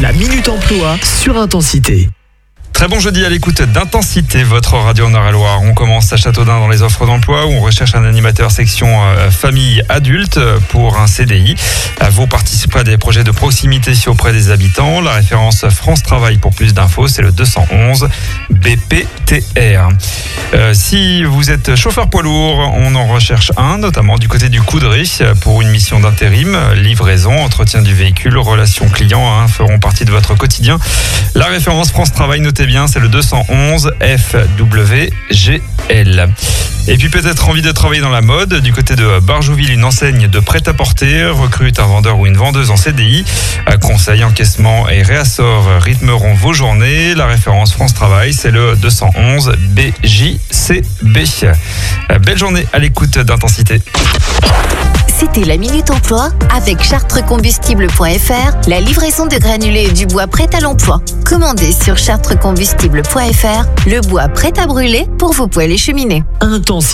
La Minute Emploi sur Intensité. Très bon jeudi à l'écoute d'Intensité, votre radio Nord-et-Loire. On commence à Châteaudun dans les offres d'emploi où on recherche un animateur section famille adulte pour un CDI. Vous participerez à des projets de proximité auprès des habitants. La référence France Travail pour plus d'infos, c'est le 211 BPTR. Si vous êtes chauffeur poids lourd, on en recherche un, notamment du côté du Coudray pour une mission d'intérim. Livraison, entretien du véhicule, relations clients feront partie de votre quotidien. La référence France Travail, notez bien, c'est le 211 FWGL. Et puis peut-être envie de travailler dans la mode. Du côté de Barjouville, une enseigne de prêt-à-porter recrute un vendeur ou une vendeuse en CDI. Conseil, encaissement et réassort rythmeront vos journées. La référence France Travail, c'est le 211 BJCB. Belle journée à l'écoute d'Intensité. C'était la Minute Emploi avec chartrecombustible.fr, la livraison de granulés et du bois prêt à l'emploi. Commandez sur chartrecombustible.fr le bois prêt à brûler pour vos poêles et cheminées. Intensité.